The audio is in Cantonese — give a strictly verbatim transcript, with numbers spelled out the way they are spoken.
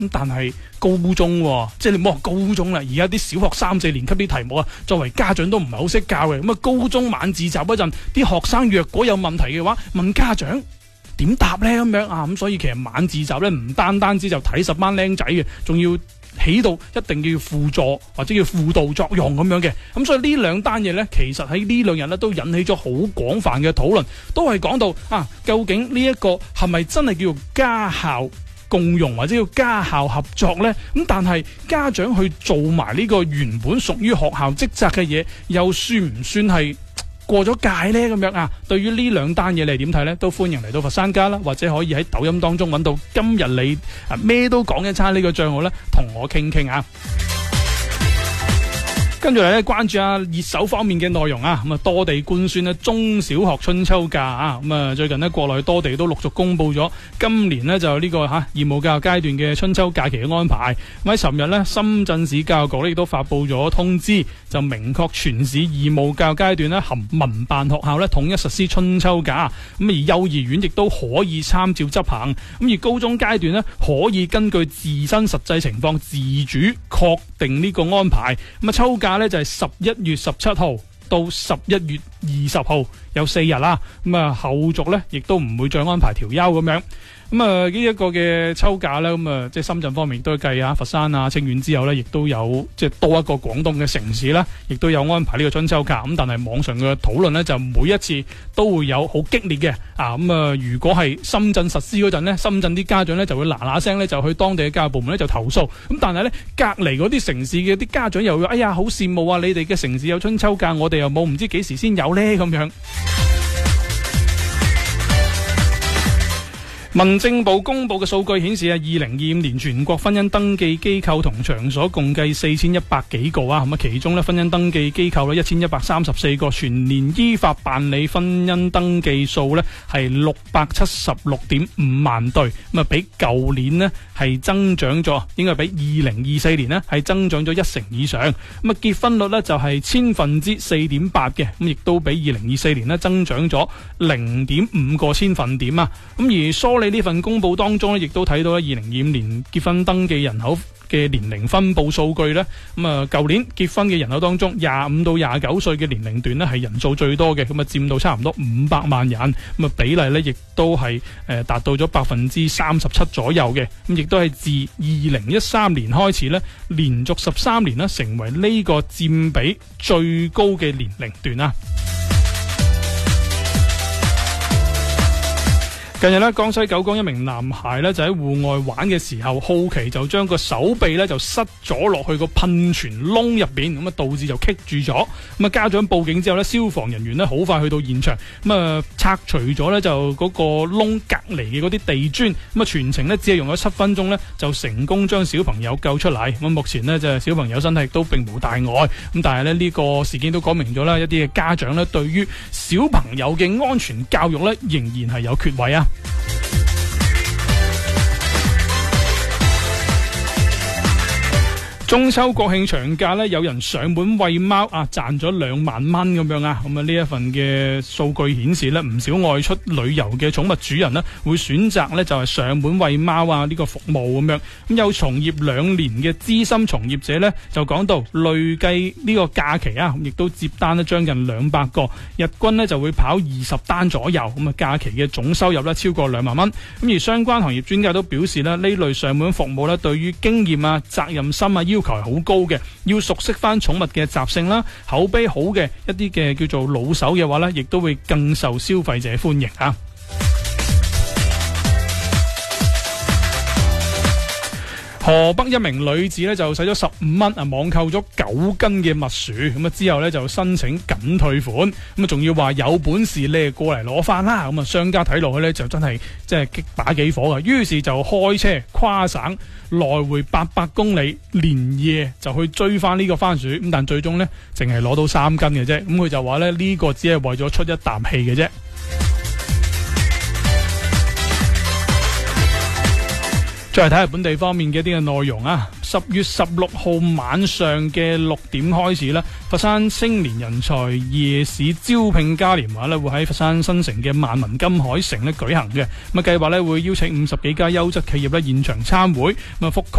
咁但係高中、哦，即係你唔好話高中啦，而家啲小學三四年級啲題目啊，作為家長都唔係好識教嘅。咁啊，高中晚自習嗰陣，啲學生若果有問題嘅話，問家長點答呢？咁樣啊，咁所以其實晚自習咧唔單單止就睇十班僆仔嘅，仲要起到一定要輔助或者叫輔導作用咁樣嘅。咁所以呢兩單嘢呢，其實喺呢兩日呢都引起咗好廣泛嘅討論，都係講到啊，究竟呢一個係咪真係叫做家校共融或者叫家校合作呢？咁但係家長去做埋呢個原本屬於學校職責嘅嘢，又算唔算係過咗界呢？咁樣啊？對於呢兩單嘢你點睇呢？都歡迎嚟到佛山家啦，或者可以喺抖音當中揾到今日你啊咩都講一餐呢個賬號呢，同我傾傾啊！跟住嚟咧，關注下熱搜方面嘅內容啊！咁啊，多地官宣咧中小學春秋假啊！咁啊，最近呢，國內多地都陸續公布咗今年呢就呢、這個吓、啊、義務教育階段嘅春秋假期嘅安排。咁喺尋日呢，深圳市教育局呢亦都發布咗通知，就明確全市義務教育階段呢含民辦學校呢統一實施春秋假。咁而幼兒園亦都可以參照執行。咁而高中階段呢，可以根據自身實際情況自主確定呢個安排。咁啊，秋假呢就係十一月十七號到十一月二十號，有四日啦。咁啊，後續呢亦都唔會再安排調休咁樣。咁啊，呢一個嘅秋假咧，咁啊，即係深圳方面亦都計啊，佛山啊、清遠之後咧，亦都有即係多一個廣東嘅城市啦，亦都有安排呢個春秋假。咁但係網上嘅討論咧，就每一次都會有好激烈嘅啊。咁啊，如果係深圳實施嗰陣咧，深圳啲家長咧就會嗱嗱聲咧就去當地嘅教育部門咧就投訴。咁但係咧隔離嗰啲城市嘅啲家長又會哎呀好羨慕啊！你哋嘅城市有春秋假，我哋又冇，唔知幾時先有咧咁樣。民政部公布嘅數據顯示啊，二零二五年全國婚姻登記機構同場所共計四千一百幾個啊，咁啊其中咧婚姻登記機構咧一千一百三十四個，全年依法辦理婚姻登記數咧係六百七十六點五萬對，咁啊比舊年咧係增長咗，應該比二零二四年咧係增長咗一成以上。咁啊結婚率咧就係千分之四點八嘅，咁亦都比二零二四年咧增長咗零點五個千分點啊。咁而梳你呢份公布當中咧，亦都睇到咧，二零二五年結婚登記人口嘅年齡分佈數據咧，咁啊，舊年結婚嘅人口當中，廿五到廿九歲嘅年齡段咧係人數最多嘅，咁啊佔到差唔多五百萬人，咁啊比例咧亦都係誒達到咗百分之三十七左右嘅，咁亦都係自二零一三年開始咧，連續十三年咧成為呢個佔比最高嘅年齡段啊。近日咧，江西九江一名男孩咧就喺戶外玩嘅時候，好奇就將個手臂咧就塞咗落去個噴泉窿入邊，咁啊導致就棘住咗。咁啊家長報警之後咧，消防人員咧好快去到現場，咁啊拆除咗咧就嗰個窿隔離嘅嗰啲地磚，咁啊全程咧只係用咗七分鐘咧就成功將小朋友救出嚟。咁目前咧就係小朋友身體都並無大礙，咁但係咧呢個事件都講明咗啦，一啲嘅家長咧對於小朋友嘅安全教育咧仍然係有缺位啊。中秋國慶長假咧，有人上門餵貓啊，賺咗兩萬蚊咁樣啊！咁啊，呢一份嘅數據顯示咧，唔少外出旅遊嘅寵物主人呢，會選擇咧就係上門餵貓啊呢個服務咁樣。咁有從業兩年嘅資深從業者咧，就講到累計呢個假期啊，亦都接單咧將近兩百個，日均呢就會跑二十單左右。咁啊，假期嘅總收入咧超過兩萬蚊。咁而相關行業專家都表示咧，呢類上門服務咧，對於經驗啊、責任心啊要求係好高嘅，要熟悉翻寵物嘅習性啦，口碑好嘅一啲嘅叫做老手嘅話呢，亦都會更受消費者歡迎啊！河北一名女子咧就使咗十五蚊啊網購咗九斤嘅蜜薯，咁啊之後咧就申請緊退款，咁啊仲要話有本事你過嚟攞翻啦，咁啊商家睇落去咧就真係即係激把幾火噶，於是就開車跨省來回八百公里，連夜就去追翻呢個番薯，咁但最終咧淨係攞到三斤嘅啫，咁佢就話咧呢個只係為咗出一啖氣嘅啫。 再嚟睇下本地方面嘅一啲嘅內容啊！十月十六號晚上嘅六點開始咧，佛山青年人才夜市招聘嘉年華咧會喺佛山新城嘅萬民金海城咧舉行嘅。咁啊計劃咧會邀請五十幾家優質企業咧現場參會，咁啊覆蓋